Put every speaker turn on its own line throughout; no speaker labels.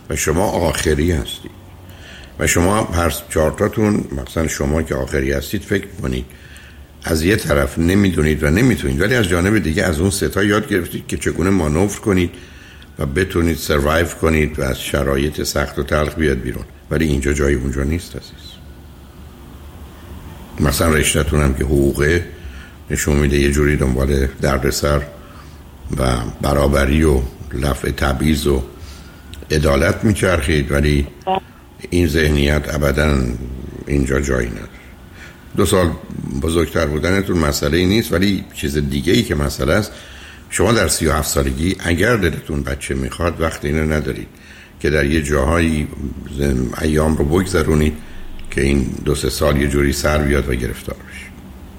و شما آخری هستید و شما هر چهارتاتون، مثلا شما که آخری هستید، فکر کنید از یه طرف نمیدونید و نمیتونید، ولی از جانب دیگه از اون سه تا یاد گرفتید که چگونه مانور کنید و بتونید سروایو کنید و از شرایط سخت و تلخ بیاد بیرون. ولی اینجا جای اونجا نیست عزیز. مثلا رشته‌تون هم که حقوقه نشون میده یه جوری دنبال دردسر و برابری و رفع تبعیض و عدالت میچرخید، ولی این ذهنیت ابداً اینجا جایی نداره. 2 سال بزرگتر بودنتون مسئله ای نیست، ولی چیز دیگه ای که مسئله است، شما در 37 سالگی اگر دلتون بچه میخواد وقت اینو ندارید که در یه جاهایی ایام رو بگذرونید که این 2-3 سال یه جوری سر بیاد و گرفتار بشید.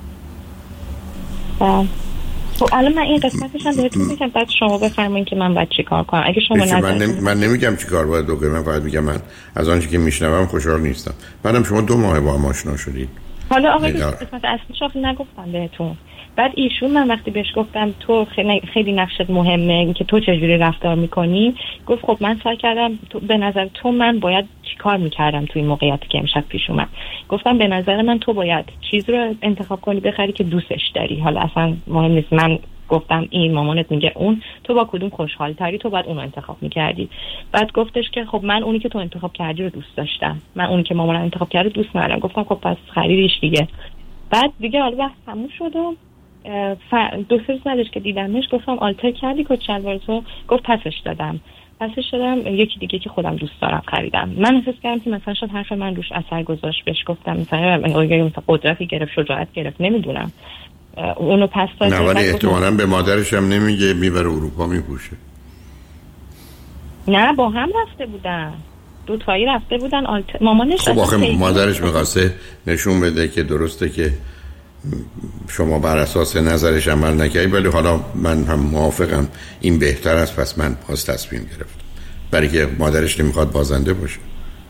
خب الان من این قسمتش هم بهتون میگم، بعد شما بفرمایید که من باید چی کار کنم. اگه شما
من نمیگم چی کار باید بکنم، من فقط میگم من از آنچه که میشنوم خوشحال نیستم. بعدم شما 2 ماه با هم آشنا شدید.
حالا آقای قسمت اصلیش نگفتم بهتون. بعد ایشون من وقتی بهش گفتم تو خیلی نقشت مهمه، اینکه تو چجوری رفتار میکنی، گفت خب من سعی کردم به نظر تو من باید چیکار میکردم تو این موقعیتی که امشب پیش اومد. گفتم به نظر من تو باید چیز رو انتخاب کنی بخری که دوستش داری. حالا اصلا مهم نیست من گفتم این مامانت میگه اون، تو با کدوم خوشحال تری، تو باید اون رو انتخاب میکردی. بعد گفتش که خب من اونی که تو انتخاب کردی رو دوست داشتم، من اونی که مامانم انتخاب کرده دوست ندارم. گفتم خب پس خریدیش دیگه. بعد دیگه حالا بحث تموم شد و 2-3 روز بعدش که دیدمش گفتم آلتر کردی کت شلوار تو؟ گفت پسش دادم یکی دیگه که خودم دوست دارم خریدم. من احساس کردم که مثلا شاید حرف من روش اثر گذاشت، بهش گفتم مثلا قدرتی گرفت، شجاعت گرفت، نمیدونم اونو پس داد.
نه ولی احتمالاً به مادرش هم نمیگه، میبره اروپا میپوشه.
نه با هم رفته بودن، 2 تایی رفته بودن مامانش.
خب آخه مادرش میخواسته نشون بده که درسته که شما بر اساس نظرش عمل نکردید، ولی حالا من هم موافقم این بهتر است، پس من باز تصمیم گرفتم، برای که مادرش نمیخواد بازنده باشه.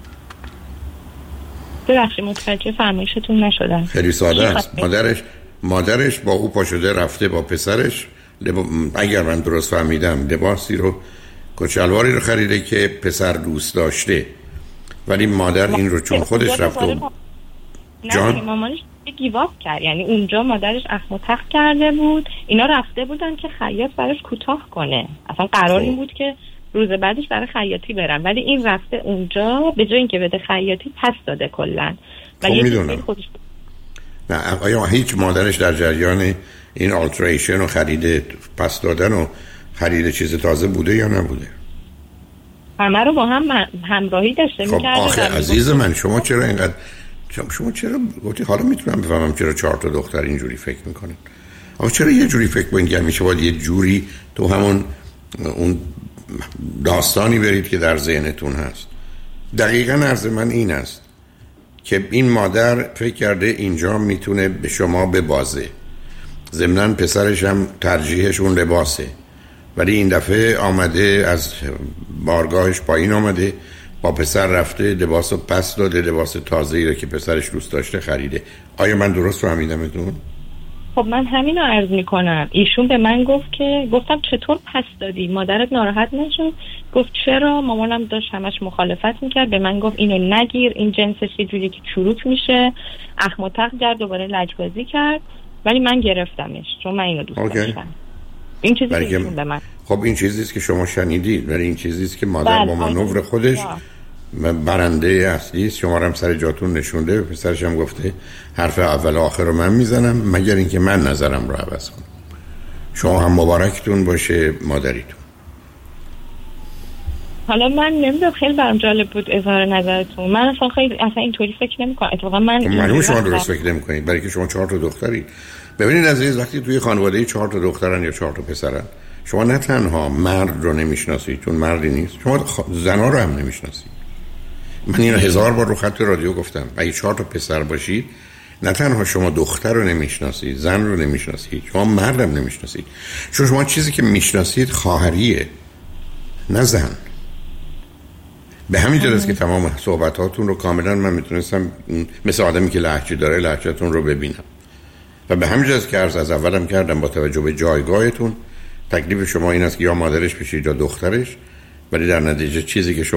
ببخشید متوجه فرمایشتون نشدم.
خیلی ساده است. مادرش با او پاشده رفته با پسرش اگر من درست فهمیدم لباسی رو، کچلواری رو خریده که پسر دوست داشته، ولی مادر این رو چون خودش رفته
نه مامانش گیواب کرد، یعنی اونجا مادرش اخم و تخت کرده بود، اینا رفته بودن که خیاط براش کوتاه کنه، اصلا قرار این بود که روز بعدش برای خیاطی برن، ولی این رفته اونجا به جای اینکه بده خیاطی پس داده کلا.
خب میدونم. نه آیا هیچ مادرش در جریان این آلتریشن و خرید پس دادن و خرید چیز تازه بوده یا نبوده؟
همه رو با هم همراهی داشته می‌کرد.
خب آخه عزیز من شما چرا اینقدر چرا گفتی حالا میتونم بفهمم چرا 4 تا دختر اینجوری فکر میکنن؟ آخه چرا یه جوری فکر کنید که همیشه باید یه جوری تو همون اون داستانی برید که در ذهنتون هست؟ دقیقاً عرض من این است که این مادر فکر کرده اینجا میتونه به شما ببازه، ضمناً پسرش هم ترجیحش اون لباسه، ولی این دفعه آمده از بارگاهش پایین آمده، با پسر رفته لباسو پس داده، لباس تازه‌ای رو که پسرش دوست داشته خریده. آیا من درست فهمیدمتون؟
خب من همینو عرض میکنم. ایشون به من گفت که گفتم چطور پس دادی؟ مادرت ناراحت نشد؟ گفت چرا؟ مامانم داشت همش مخالفت میکرد، به من گفت اینو نگیر، این جنسش یه جوری که چروک میشه، اخم و تخت کرد، دوباره لجبازی کرد، ولی من گرفتمش چون من اینو دوست داشتم. این چیزی که ایشون به من.
خب این چیزیست که شما شنیدید، ولی این چیزیست که مادر با مانور خودش برنده اصلی است. شما رو هم سر جاتون نشونده، پسرش هم گفته حرف اول و آخر رو من میزنم مگر اینکه من نظرم رو عوض کنم. شما هم مبارکتون باشه مادریتون.
حالا من نمیدونم، خیلی برام جالب بود اظهار نظرتون. من اصلا اینطوری فکر نمی‌کنم. اتفاقا
من شما درست فکر نمی‌کنید، برای که شما 4 تا دخترید. ببینید عزیز، وقتی توی خانواده 4 تا دخترن یا 4 تا پسرن، شما نه تنها مرد رو نمیشناسید چون مردی نیست، شما زنا رو هم نمیشناسید. من اینو 1000 بار رو خط رادیو گفتم. اگه 4 تا پسر باشید، نه تنها شما دختر رو نمیشناسید، زن رو نمیشناسید، شما مردم نمیشناسید، چون شما چیزی که میشناسید خواهریه، نه زن. به همین جهت است که تمام صحبتاتون رو کاملا من میتونستم مثل آدمی که لهجه داره لهجه‌تون رو ببینم، و به همین جهت که از اولم کردم با توجه به جایگاهتون تکلیف شما این است که یا مادرش بشید یا دخترش، ولی در نتیجه چیزی که